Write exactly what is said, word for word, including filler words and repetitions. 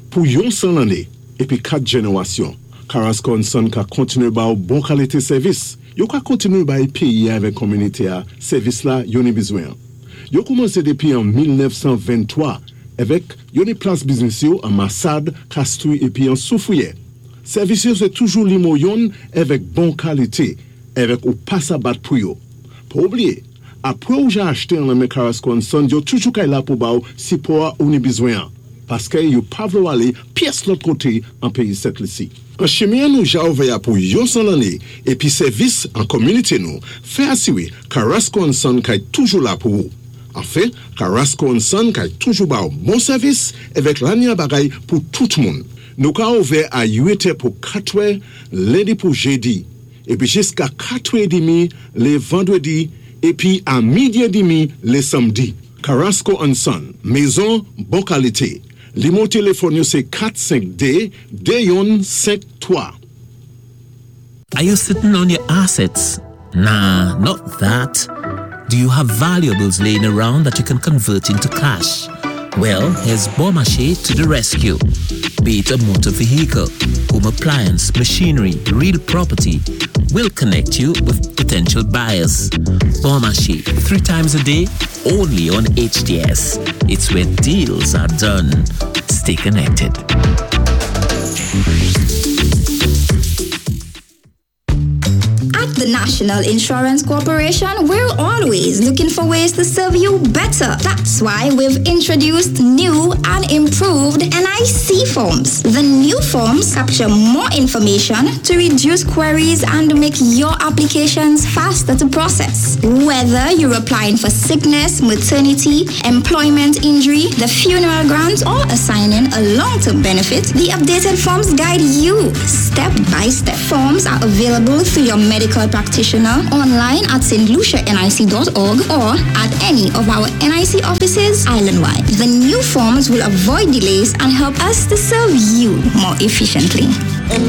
Pour yon san l'année et puis quatre générations, Carrasco and Son ka continue ba bon qualité service. Yo ka continue ba payer avec communauté a service là yon a besoin. Yo commencé depuis en dix-neuf cent vingt-trois avec yon place business yo en Massad, Castouille et puis en Soufouye. Service yo c'est toujours limoyon avec bon qualité, avec ou pas à battre pour yo. Pas oublier, après ou j'ai acheté un ami Carrasco and Son, yo toujours kay là pour ba ou si pour ou ni besoin. Parce que yo pas vouloir aller pièce l'autre côté en pays cette ici. En chemin nous j'ai ouvert pour yon san l'année et puis service en communauté nous fait assurer Carrasco and Son kay toujours là pour vous. En fait, Carrasco and Son kay toujours ba bon service avec l'année bagay pour tout le monde. Nous ka ouvert à huit heures pour quatre heures, lundi pour jeudi et puis jusqu'à quatre heures trente les vendredis et puis à midi et demi les samedis. Carrasco and Son, maison bonne qualité. Le mon téléphone c'est quatre cinq D Dayon cinq trois. Are you sitting on your assets? Nah, not that. Do you have valuables laying around that you can convert into cash? Well, here's Beaumarchais to the rescue. Be it a motor vehicle, home appliance, machinery, real property, we'll connect you with potential buyers. Beaumarchais, three times a day, only on H D S. It's where deals are done. Stay connected. At the National Insurance Corporation, we're always looking for ways to serve you better. That's why we've introduced new and improved N I C forms. The new forms capture more information to reduce queries and make your applications faster to process. Whether you're applying for sickness, maternity, employment injury, the funeral grant, or assigning a long-term benefit, the updated forms guide you step by step. Forms are available through your medical practitioner online at st lucia N I C dot org or at any of our N I C offices island-wide. The new forms will avoid delays and help us to serve you more efficiently.